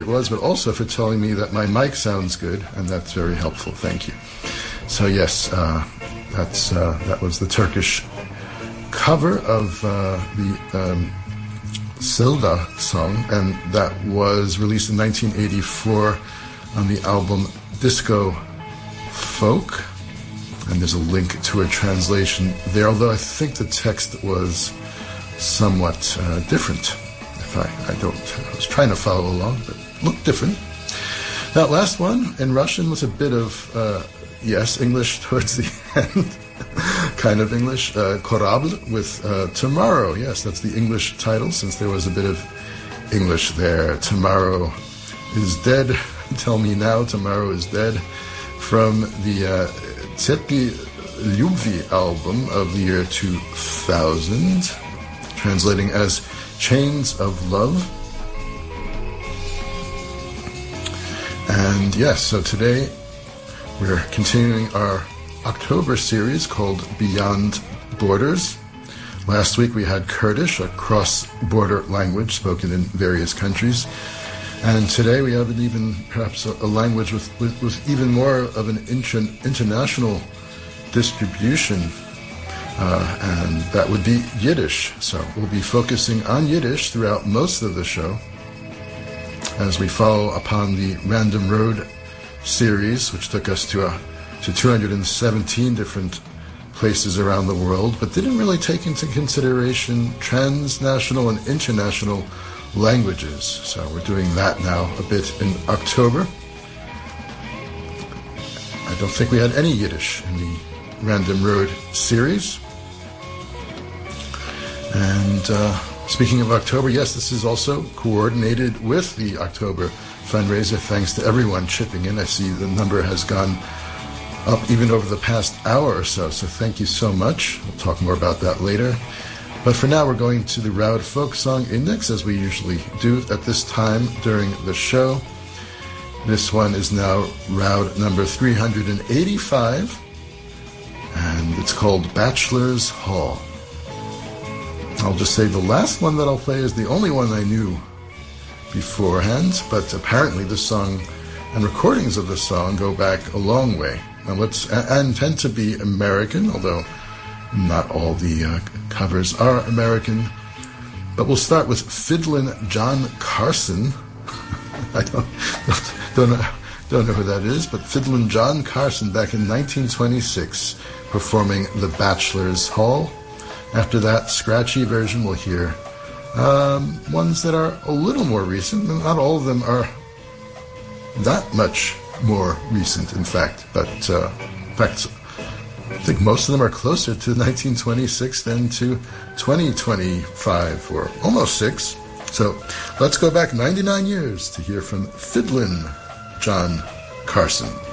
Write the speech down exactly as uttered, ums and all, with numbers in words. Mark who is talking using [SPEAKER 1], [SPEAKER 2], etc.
[SPEAKER 1] was, but also for telling me that my mic sounds good, and that's very helpful. Thank you. So yes, uh, that's uh, that was the Turkish cover of uh, the um, Selda song, and that was released in nineteen eighty-four on the album Disco Folk. And there's a link to a translation there, although I think the text was somewhat uh, different. If I, I don't, I was trying to follow along, but looked different. That last one in Russian was a bit of, uh, yes, English towards the end, kind of English. Uh, Korablь with uh, Tomorrow. Yes, that's the English title, since there was a bit of English there. Tomorrow is dead. Tell me now, tomorrow is dead. From the uh, Tsetli Lyubvi album of the year two thousand, translating as Chains of Love. And yes, so today we're continuing our October series called Beyond Borders. Last week we had Kurdish, a cross-border language spoken in various countries. And today we have an even, perhaps a, a language with, with, with even more of an inter, international distribution, uh, and that would be Yiddish. So we'll be focusing on Yiddish throughout most of the show as we follow upon the Random Road series, which took us to, a, to two hundred seventeen different places around the world, but didn't really take into consideration transnational and international languages. So we're doing that now a bit in October. I don't think we had any Yiddish in the Random Road series. And uh, speaking of October, yes, this is also coordinated with the October fundraiser. Thanks to everyone chipping in. I see the number has gone up even over the past hour or so, so thank you so much. We'll talk more about that later. But for now, we're going to the Raud Folk Song Index, as we usually do at this time during the show. This one is now Raud number three hundred eighty-five, and it's called Bachelor's Hall. I'll just say the last one that I'll play is the only one I knew beforehand, but apparently the song and recordings of the song go back a long way. Now let's, and tend to be American, although not all the uh, covers are American. But we'll start with Fiddlin' John Carson. I don't, don't, know, don't know who that is, but Fiddlin' John Carson back in nineteen twenty-six performing The Bachelor's Hall. After that scratchy version, we'll hear um, ones that are a little more recent. Not all of them are that much more recent, in fact. But, uh, in fact, I think most of them are closer to nineteen twenty-six than to twenty twenty-five, or almost six. So let's go back ninety-nine years to hear from Fiddlin' John Carson.